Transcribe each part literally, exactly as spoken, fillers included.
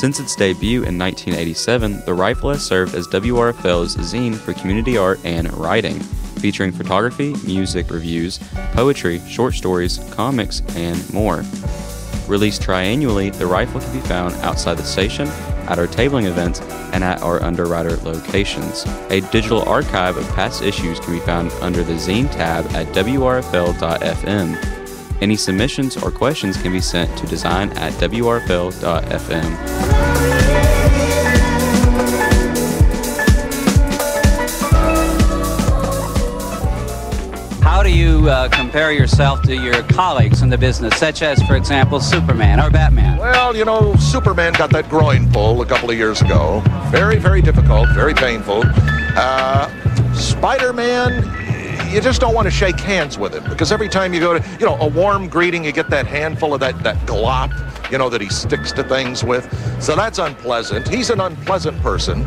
Since its debut in nineteen eighty-seven, the Rifle has served as W R F L's zine for community art and writing, featuring photography, music reviews, poetry, short stories, comics, and more. Released triannually, the Rifle can be found outside the station, at our tabling events, and at our underwriter locations. A digital archive of past issues can be found under the Zine tab at W R F L dot F M. Any submissions or questions can be sent to design at W R F L dot F M. How do you uh, compare yourself to your colleagues in the business, such as, for example, Superman or Batman? Well, you know, Superman got that groin pull a couple of years ago. Very, very difficult, very painful. Uh, Spider-Man, you just don't want to shake hands with him, because every time you go to, you know, a warm greeting, you get that handful of that, that glop, you know, that he sticks to things with. So that's unpleasant. He's an unpleasant person.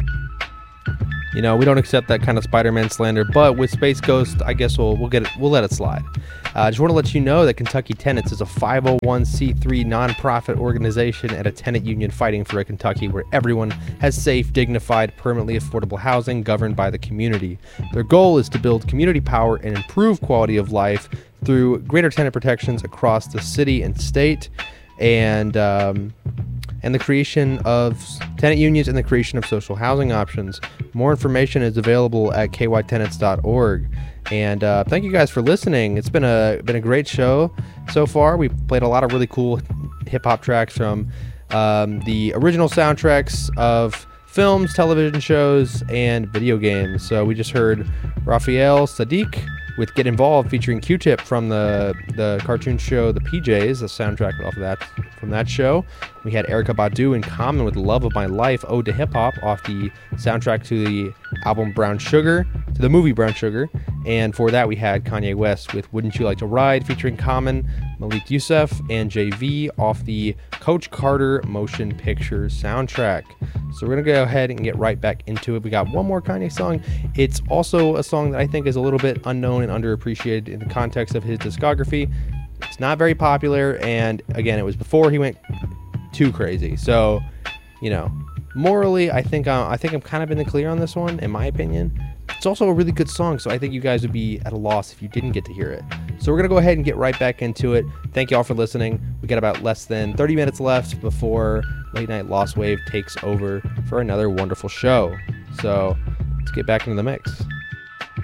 You know, we don't accept that kind of Spider-Man slander, but with Space Ghost, I guess we'll we'll get it. We'll let it slide. I uh, just want to let you know that Kentucky Tenants is a five oh one c three nonprofit organization and a tenant union fighting for a Kentucky where everyone has safe, dignified, permanently affordable housing governed by the community. Their goal is to build community power and improve quality of life through greater tenant protections across the city and state, and um, and the creation of tenant unions and the creation of social housing options. More information is available at k y tenants dot org. And uh, thank you guys for listening. It's been a been a great show so far. We played a lot of really cool hip hop tracks from um, the original soundtracks of films, television shows, and video games. So we just heard Raphael Saadiq with Get Involved featuring Q-Tip from the the cartoon show The P Js, the soundtrack off of that from that show. We had Erykah Badu in Common with Love of My Life, Ode to Hip Hop, off the soundtrack to the album Brown Sugar, to the movie Brown Sugar. And for that we had Kanye West with Wouldn't You Like to Ride featuring Common, Malik Yusef, and J V off the Coach Carter motion picture soundtrack. So we're going to go ahead and get right back into it. We got one more Kanye song. It's also a song that I think is a little bit unknown and underappreciated in the context of his discography. It's not very popular, and again, it was before he went too crazy. So, you know, morally, I think uh, I think I'm kind of in the clear on this one, in my opinion. It's also a really good song, so I think you guys would be at a loss if you didn't get to hear it. So we're going to go ahead and get right back into it. Thank you all for listening. We got about less than thirty minutes left before Late Night Lost Wave takes over for another wonderful show. So let's get back into the mix.